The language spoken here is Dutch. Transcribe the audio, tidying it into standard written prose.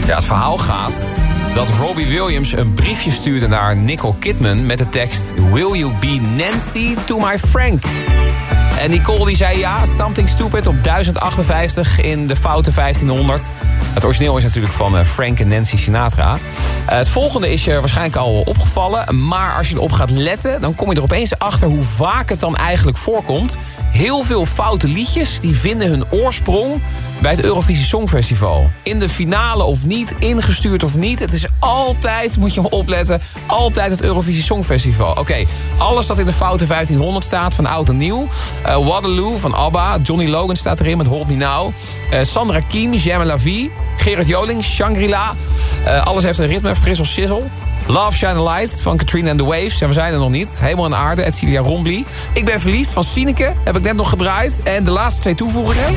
Ja, het verhaal gaat dat Robbie Williams een briefje stuurde naar Nicole Kidman met de tekst Will you be Nancy to my Frank? En Nicole die zei ja, Something Stupid op 1058 in de foute 1500. Het origineel is natuurlijk van Frank en Nancy Sinatra. Het volgende is je waarschijnlijk al opgevallen. Maar als je erop gaat letten, dan kom je er opeens achter hoe vaak het dan eigenlijk voorkomt. Heel veel foute liedjes die vinden hun oorsprong bij het Eurovisie Songfestival. In de finale of niet, ingestuurd of niet. Het is altijd, moet je maar opletten, altijd het Eurovisie Songfestival. Oké, alles dat in de foute 1500 staat, van oud en nieuw. Waterloo van ABBA, Johnny Logan staat erin met Hold Me Now. Sandra Kiem, J'aime la vie. Gerard Joling, Shangri-La. Alles heeft een ritme, Frizzle Sizzle. Love Shine a Light van Katrina and the Waves. En we zijn er nog niet. Hemel en aarde, Edcilia Rombly. Ik ben verliefd van Sineke. Heb ik net nog gedraaid. En de laatste 2 toevoegingen.